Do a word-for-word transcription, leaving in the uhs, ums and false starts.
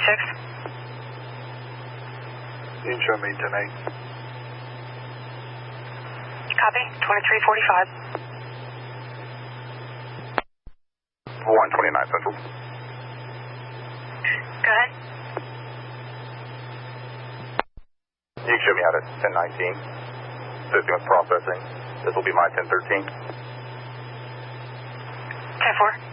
six. You can show me ten eight. Copy, twenty-three forty-five. one twenty-nine Central. Go ahead. You can show me out at ten nineteen. Assisting with processing. This will be my ten thirteen. ten four.